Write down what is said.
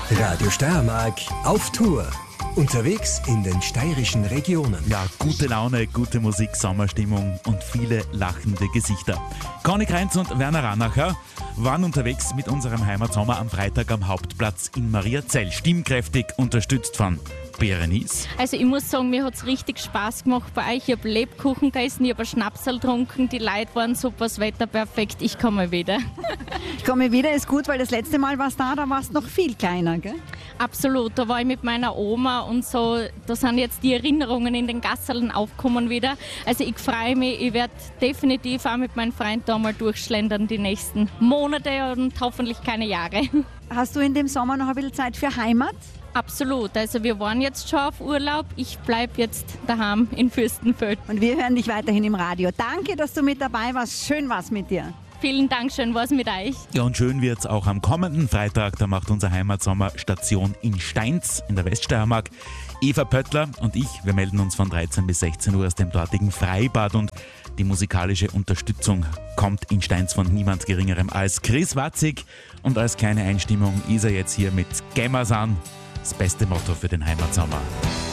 Radio Steiermark auf Tour. Unterwegs in den steirischen Regionen. Ja, gute Laune, gute Musik, Sommerstimmung und viele lachende Gesichter. Conny Kreinz und Werner Ranacher waren unterwegs mit unserem Heimatsommer am Freitag am Hauptplatz in Mariazell. Stimmkräftig unterstützt von Berenice. Also ich muss sagen, mir hat es richtig Spaß gemacht bei euch. Ich habe Lebkuchen gegessen, ich habe Schnapsal getrunken, die Leute waren super, das Wetter perfekt. Ich komme wieder. Ich komme wieder, ist gut, weil das letzte Mal warst da warst du noch viel kleiner, gell? Absolut, da war ich mit meiner Oma und so, da sind jetzt die Erinnerungen in den Gasseln aufgekommen wieder. Also ich freue mich, ich werde definitiv auch mit meinem Freund da mal durchschlendern die nächsten Monate und hoffentlich keine Jahre. Hast du in dem Sommer noch ein bisschen Zeit für Heimat? Absolut, also wir waren jetzt schon auf Urlaub, ich bleibe jetzt daheim in Fürstenfeld. Und wir hören dich weiterhin im Radio. Danke, dass du mit dabei warst. Schön war's mit dir. Vielen Dank, schön war's mit euch. Ja, und schön wird's auch am kommenden Freitag. Da macht unser Heimatsommer Station in Steins in der Weststeiermark. Eva Pöttler und ich, wir melden uns von 13 bis 16 Uhr aus dem dortigen Freibad und die musikalische Unterstützung kommt in Steins von niemand Geringerem als Chris Watzig. Und als kleine Einstimmung ist er jetzt hier mit Gämmersan. Das beste Motto für den Heimatsommer.